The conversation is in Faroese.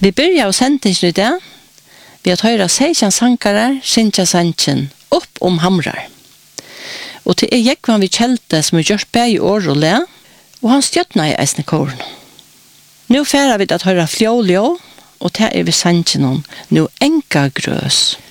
Vi börjar och sända i det. Vi har höra sejan sankare, synja sanchen, upp om hamrar. Og til Jekvan vi kjelte som gjørs bæg i år og le, og han stjøtna i eisne kåren. Nå færer vi at høyre fjåljå, og til vi sannsjen om nå enka grøs.